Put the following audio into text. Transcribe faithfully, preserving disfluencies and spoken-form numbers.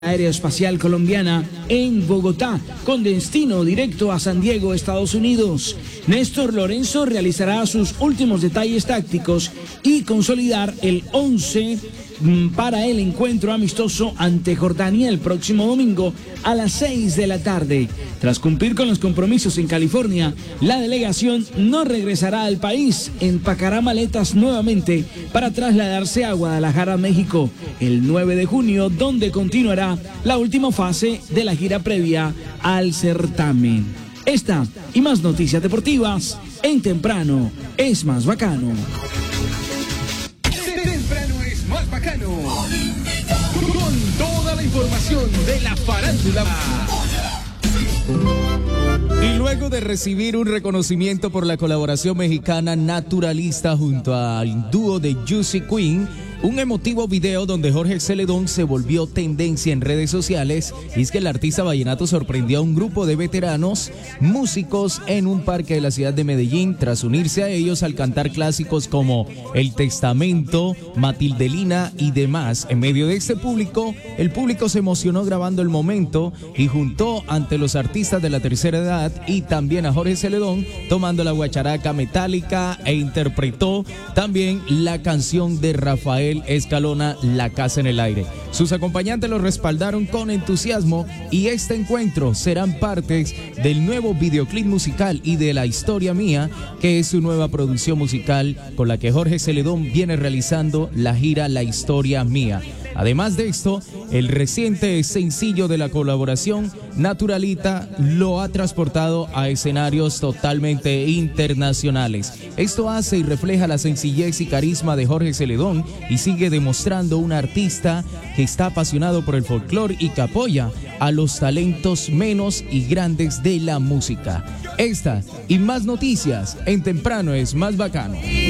Aeroespacial Colombiana en Bogotá, con destino directo a San Diego, Estados Unidos. Néstor Lorenzo realizará sus últimos detalles tácticos y consolidar el once para el encuentro amistoso ante Jordania el próximo domingo a las seis de la tarde. Tras cumplir con los compromisos en California, la delegación no regresará al país, empacará maletas nuevamente para trasladarse a Guadalajara, México, el nueve de junio, donde continuará la última fase de la gira previa al certamen. Esta y más noticias deportivas en Temprano es Más Bacano. Temprano es Más Bacano. Con toda la información de la farándula. Y luego de recibir un reconocimiento por la colaboración mexicana Naturalista junto al dúo de Juicy Queen, un emotivo video donde Jorge Celedón se volvió tendencia en redes sociales, y es que el artista vallenato sorprendió a un grupo de veteranos músicos en un parque de la ciudad de Medellín tras unirse a ellos al cantar clásicos como El Testamento, Matildelina y demás. En medio de este público, el público se emocionó grabando el momento y juntó ante los artistas de la tercera edad y también a Jorge Celedón tomando la guacharaca metálica, e interpretó también la canción de Rafael Escalona, La Casa en el Aire. Sus acompañantes lo respaldaron con entusiasmo y este encuentro serán partes del nuevo videoclip musical y de La Historia Mía, que es su nueva producción musical con la que Jorge Celedón viene realizando la gira La Historia Mía. Además de esto, el reciente sencillo de la colaboración, Naturalita, lo ha transportado a escenarios totalmente internacionales. Esto hace y refleja la sencillez y carisma de Jorge Celedón y sigue demostrando un artista que está apasionado por el folclore y que apoya a los talentos menos y grandes de la música. Esta y más noticias en Temprano es Más Bacano.